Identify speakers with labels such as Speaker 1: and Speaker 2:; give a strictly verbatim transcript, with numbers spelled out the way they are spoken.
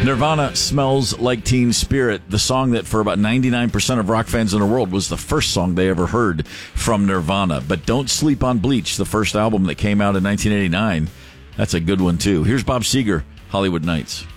Speaker 1: Nirvana, Smells Like Teen Spirit, the song that for about ninety-nine percent of rock fans in the world was the first song they ever heard from Nirvana. But don't sleep on Bleach, the first album that came out in nineteen eighty-nine. That's a good one, too. Here's Bob Seger, Hollywood Nights.